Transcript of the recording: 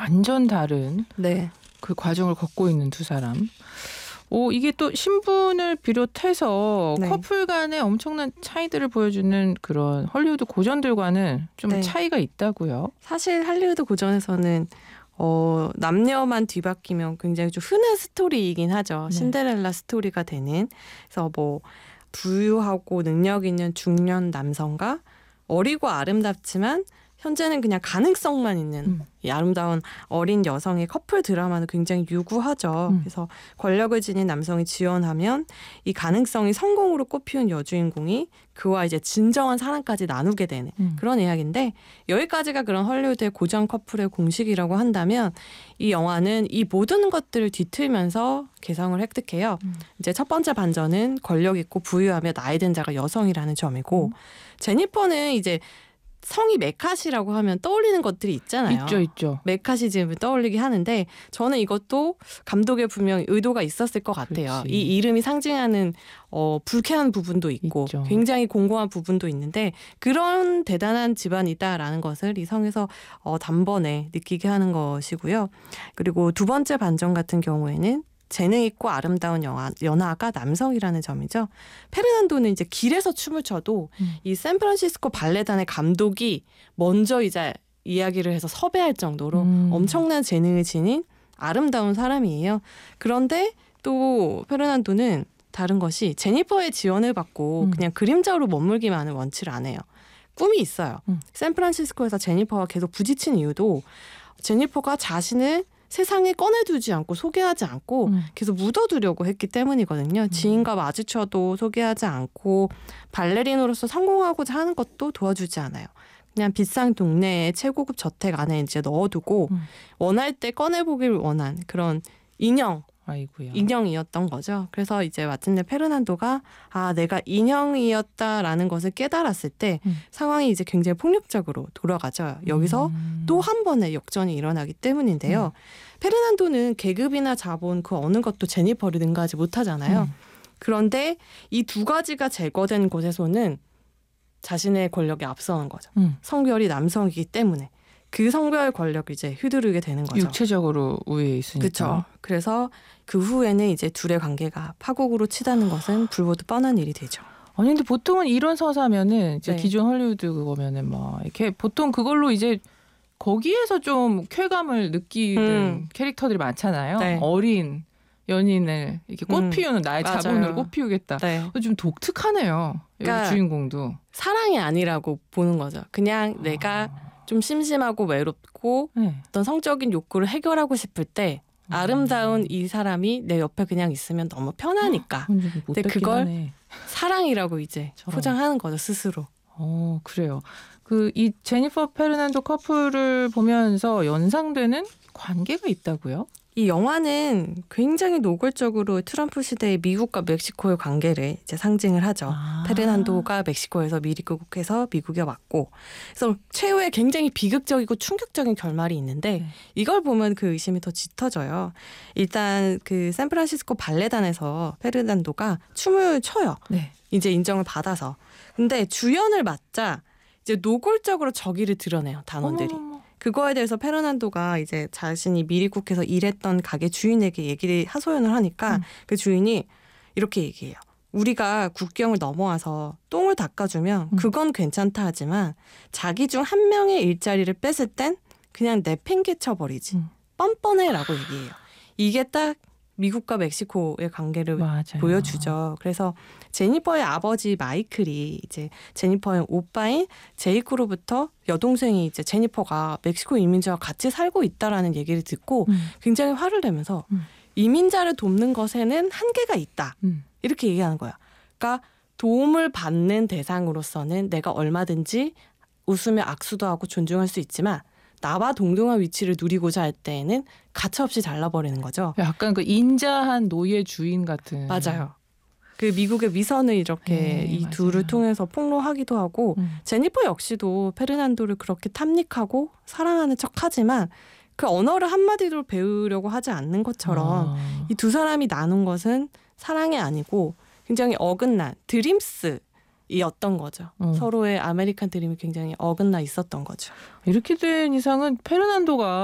완전 다른 네. 그 과정을 걷고 있는 두 사람. 이게 또 신분을 비롯해서 네. 커플 간의 엄청난 차이들을 보여주는 그런 헐리우드 고전들과는 좀 네. 차이가 있다고요. 사실 할리우드 고전에서는 남녀만 뒤바뀌면 굉장히 좀 흔한 스토리이긴 하죠. 네. 신데렐라 스토리가 되는. 그래서 뭐 부유하고 능력 있는 중년 남성과 어리고 아름답지만 현재는 그냥 가능성만 있는 이 아름다운 어린 여성의 커플 드라마는 굉장히 유구하죠. 그래서 권력을 지닌 남성이 지원하면 이 가능성이 성공으로 꽃피운 여주인공이 그와 이제 진정한 사랑까지 나누게 되는 그런 이야기인데, 여기까지가 그런 헐리우드의 고전 커플의 공식이라고 한다면 이 영화는 이 모든 것들을 뒤틀면서 개성을 획득해요. 이제 첫 번째 반전은 권력 있고 부유하며 나이 든 자가 여성이라는 점이고, 제니퍼는 이제 성이 메카시라고 하면 떠올리는 것들이 있잖아요. 있죠. 메카시즘을 떠올리게 하는데, 저는 이것도 감독의 분명 의도가 있었을 것 같아요. 그렇지. 이 이름이 상징하는 불쾌한 부분도 있고 있죠. 굉장히 공고한 부분도 있는데, 그런 대단한 집안이다라는 것을 이 성에서 단번에 느끼게 하는 것이고요. 그리고 두 번째 반전 같은 경우에는 재능 있고 아름다운 연하가 남성이라는 점이죠. 페르난도는 이제 길에서 춤을 춰도 이 샌프란시스코 발레단의 감독이 먼저 이제 이야기를 해서 섭외할 정도로 엄청난 재능을 지닌 아름다운 사람이에요. 그런데 또 페르난도는 다른 것이 제니퍼의 지원을 받고 그냥 그림자로 머물기만 하는 원칙을 안 해요. 꿈이 있어요. 샌프란시스코에서 제니퍼와 계속 부딪힌 이유도 제니퍼가 자신을 세상에 꺼내두지 않고 소개하지 않고 계속 묻어두려고 했기 때문이거든요. 지인과 마주쳐도 소개하지 않고 발레린으로서 성공하고자 하는 것도 도와주지 않아요. 그냥 비싼 동네의 최고급 저택 안에 이제 넣어두고 원할 때 꺼내보길 원한 그런 인형이었던 거죠. 그래서 이제 마침내 페르난도가 내가 인형이었다라는 것을 깨달았을 때 상황이 이제 굉장히 폭력적으로 돌아가죠. 여기서 또 한 번의 역전이 일어나기 때문인데요. 페르난도는 계급이나 자본 그 어느 것도 제니퍼를 능가하지 못하잖아요. 그런데 이 두 가지가 제거된 곳에서는 자신의 권력이 앞서는 거죠. 성별이 남성이기 때문에 그 성별 권력을 이제 휘두르게 되는 거죠. 육체적으로 우위에 있으니까. 그렇죠. 그래서 그 후에는 이제 둘의 관계가 파국으로 치닫는 것은 불보듯 뻔한 일이 되죠. 아니 근데 보통은 이런 서사면은 이제 네. 기존 헐리우드 그거면은 막 이렇게 보통 그걸로 이제 거기에서 좀 쾌감을 느끼는 캐릭터들이 많잖아요. 네. 어린 연인을 이렇게 꽃 피우는 나의 맞아요. 자본으로 꽃 피우겠다. 네. 좀 독특하네요. 그러니까 여기 주인공도. 사랑이 아니라고 보는 거죠. 그냥 내가 좀 심심하고 외롭고 네. 어떤 성적인 욕구를 해결하고 싶을 때 아름다운 이 사람이 내 옆에 그냥 있으면 너무 편하니까. 근데 그걸 사랑이라고 이제 포장하는 거죠, 스스로. 그래요. 이 제니퍼 페르난도 커플을 보면서 연상되는 관계가 있다고요? 이 영화는 굉장히 노골적으로 트럼프 시대의 미국과 멕시코의 관계를 이제 상징을 하죠. 페르난도가 멕시코에서 미국에서 미국에 왔고, 그래서 최후에 굉장히 비극적이고 충격적인 결말이 있는데 이걸 보면 그 의심이 더 짙어져요. 일단 그 샌프란시스코 발레단에서 페르난도가 춤을 춰요. 네. 이제 인정을 받아서. 근데 주연을 맡자 이제 노골적으로 적의를 드러내요, 단원들이. 그거에 대해서 페르난도가 이제 자신이 미리국에서 일했던 가게 주인에게 얘기를 하소연을 하니까 그 주인이 이렇게 얘기해요. 우리가 국경을 넘어와서 똥을 닦아주면 그건 괜찮다 하지만 자기 중 한 명의 일자리를 뺐을 땐 그냥 내팽개쳐버리지. 뻔뻔해라고 얘기해요. 이게 딱 미국과 멕시코의 관계를 맞아요. 보여주죠. 그래서 제니퍼의 아버지 마이클이 이제 제니퍼의 오빠인 제이크로부터 여동생이 이제 제니퍼가 멕시코 이민자와 같이 살고 있다라는 얘기를 듣고 굉장히 화를 내면서 이민자를 돕는 것에는 한계가 있다. 이렇게 얘기하는 거야. 그러니까 도움을 받는 대상으로서는 내가 얼마든지 웃으며 악수도 하고 존중할 수 있지만 나와 동등한 위치를 누리고자 할 때에는 가차없이 잘라버리는 거죠. 약간 그 인자한 노예 주인 같은. 맞아요. 그 미국의 위선을 이렇게 이 둘을 통해서 폭로하기도 하고 제니퍼 역시도 페르난도를 그렇게 탐닉하고 사랑하는 척하지만 그 언어를 한마디로 배우려고 하지 않는 것처럼 이 두 사람이 나눈 것은 사랑이 아니고 굉장히 어긋난 드림스이었던 거죠. 서로의 아메리칸 드림이 굉장히 어긋나 있었던 거죠. 이렇게 된 이상은 페르난도가